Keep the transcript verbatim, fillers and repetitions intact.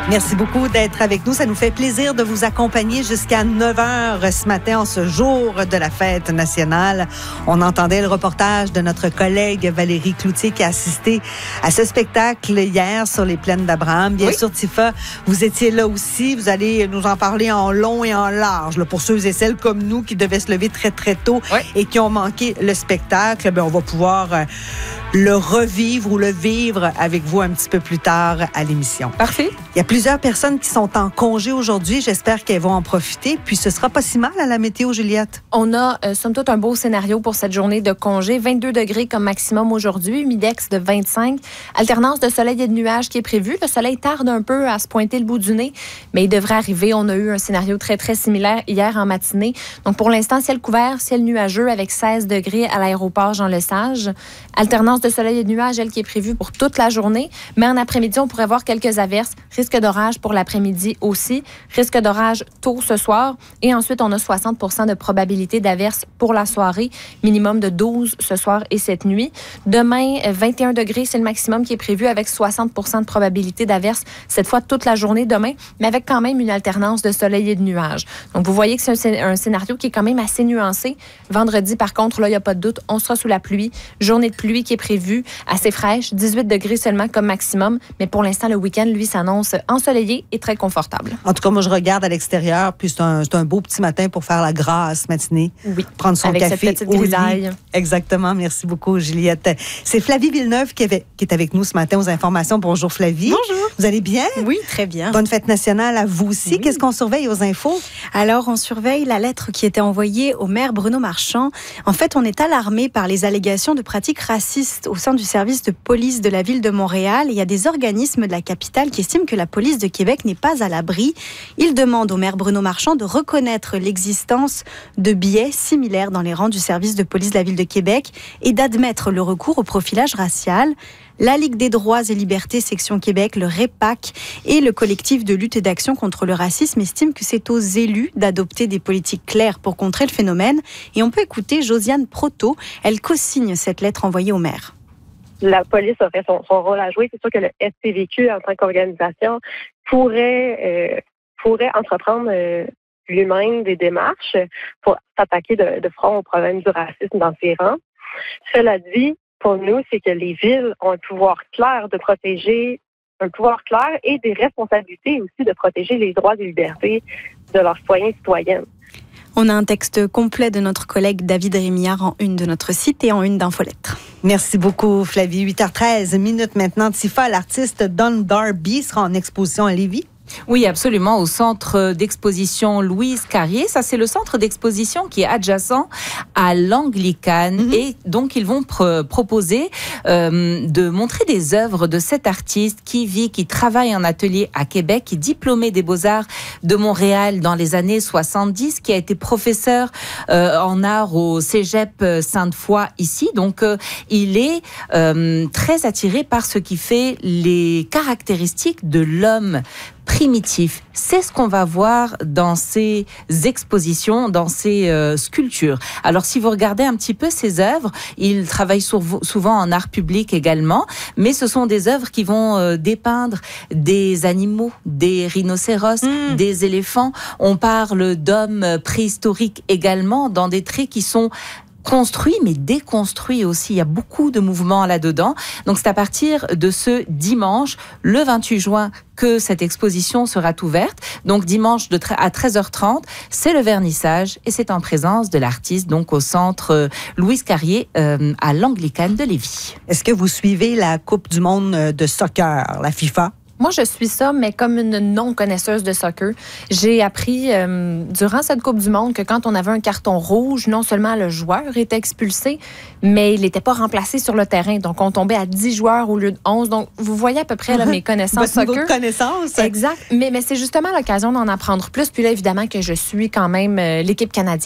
Merci beaucoup d'être avec nous. Ça nous fait plaisir de vous accompagner jusqu'à neuf heures ce matin, en ce jour de la fête nationale. On entendait le reportage de notre collègue Valérie Cloutier qui a assisté à ce spectacle hier sur les plaines d'Abraham. Bien oui. sûr, Tifa, vous étiez là aussi. Vous allez nous en parler en long et en large. Là, pour ceux et celles comme nous qui devaient se lever très, très tôt oui. et qui ont manqué le spectacle, bien, on va pouvoir euh, le revivre ou le vivre avec vous un petit peu plus tard à l'émission. Parfait. Il y a plusieurs personnes qui sont en congé aujourd'hui. J'espère qu'elles vont en profiter. Puis, ce sera pas si mal à la météo, Juliette. On a, euh, somme toute, un beau scénario pour cette journée de congé. vingt-deux degrés comme maximum aujourd'hui, humidex de vingt-cinq. Alternance de soleil et de nuages qui est prévue. Le soleil tarde un peu à se pointer le bout du nez, mais il devrait arriver. On a eu un scénario très, très similaire hier en matinée. Donc, pour l'instant, ciel couvert, ciel nuageux avec seize degrés à l'aéroport Jean-Lesage. Alternance de soleil et de nuages, elle qui est prévue pour toute la journée. Mais en après-midi, on pourrait voir quelques averses. Risque d'orage pour l'après-midi aussi. Risque d'orage tôt ce soir. Et ensuite, on a soixante pour cent de probabilité d'averse pour la soirée. Minimum de douze ce soir et cette nuit. Demain, vingt et un degrés, c'est le maximum qui est prévu avec soixante pour cent de probabilité d'averse. Cette fois, toute la journée demain, mais avec quand même une alternance de soleil et de nuages. Donc, vous voyez que c'est un, un scénario qui est quand même assez nuancé. Vendredi, par contre, là, il n'y a pas de doute, on sera sous la pluie. Journée de pluie qui est prévue, assez fraîche, dix-huit degrés seulement comme maximum. Mais pour l'instant, le week-end, lui, s'annonce ensoleillé et très confortable. En tout cas, moi, je regarde à l'extérieur, puis c'est un, c'est un beau petit matin pour faire la grasse matinée. Oui. Prendre son avec café cette petite au grisaille. lit. Exactement. Merci beaucoup, Juliette. C'est Flavie Villeneuve qui, avait, qui est avec nous ce matin aux informations. Bonjour, Flavie. Bonjour. Vous allez bien? Oui, très bien. Bonne fête nationale à vous aussi. Oui. Qu'est-ce qu'on surveille aux infos? Alors, on surveille la lettre qui était envoyée au maire Bruno Marchand. En fait, on est alarmé par les allégations de pratiques racistes au sein du service de police de la ville de Montréal. Il y a des organismes de la capitale qui estiment que la police de Québec n'est pas à l'abri. Ils demandent au maire Bruno Marchand de reconnaître l'existence de biais similaires dans les rangs du service de police de la ville de Québec et d'admettre le recours au profilage racial. La Ligue des droits et libertés section Québec, le REPAC et le collectif de lutte et d'action contre le racisme estiment que c'est aux élus d'adopter des politiques claires pour contrer le phénomène. Et on peut écouter Josiane Proto. Elle co-signe cette lettre envoyée au maire. La police aurait son, son rôle à jouer. C'est sûr que le S P V Q, en tant qu'organisation, pourrait, euh, pourrait entreprendre euh, lui-même des démarches pour s'attaquer de, de front au problème du racisme dans ses rangs. Cela dit, pour nous, c'est que les villes ont un pouvoir clair de protéger, un pouvoir clair et des responsabilités aussi de protéger les droits et libertés de leurs citoyens et citoyennes. On a un texte complet de notre collègue David Rémillard en une de notre site et en une d'Infolettre. Merci beaucoup, Flavie. huit heures treize minutes maintenant. Tifa, l'artiste Don Darby sera en exposition à Lévis. Oui, absolument, au centre d'exposition Louise Carrier. Ça, c'est le centre d'exposition qui est adjacent à l'Anglicane. Mm-hmm. Et donc, ils vont pr- proposer euh, de montrer des œuvres de cet artiste qui vit, qui travaille en atelier à Québec, qui est diplômé des Beaux-Arts de Montréal dans les années soixante-dix, qui a été professeur euh, en art au Cégep Sainte-Foy ici. Donc, euh, il est euh, très attiré par ce qui fait les caractéristiques de l'homme primitif. C'est ce qu'on va voir dans ces expositions, dans ces euh, sculptures. Alors, si vous regardez un petit peu ces œuvres, il travaille sur, souvent en art public également, mais ce sont des œuvres qui vont euh, dépeindre des animaux, des rhinocéros, mmh. des éléphants. On parle d'hommes préhistoriques également, dans des traits qui sont construit mais déconstruit aussi. Il y a beaucoup de mouvements là-dedans. Donc, c'est à partir de ce dimanche, le vingt-huit juin, que cette exposition sera ouverte. Donc, dimanche de à treize heures trente, c'est le vernissage et c'est en présence de l'artiste, donc au centre Louise Carrier euh, à l'Anglicane de Lévis. Est-ce que vous suivez la Coupe du monde de soccer, la FIFA? Moi, je suis ça, mais comme une non-connaisseuse de soccer. J'ai appris euh, durant cette Coupe du monde que quand on avait un carton rouge, non seulement le joueur était expulsé, mais il n'était pas remplacé sur le terrain. Donc, on tombait à dix joueurs au lieu de onze. Donc, vous voyez à peu près là, mes connaissances Votre niveau soccer. de connaissances. Exact. Mais, mais c'est justement l'occasion d'en apprendre plus. Puis là, évidemment que je suis quand même euh, l'équipe canadienne.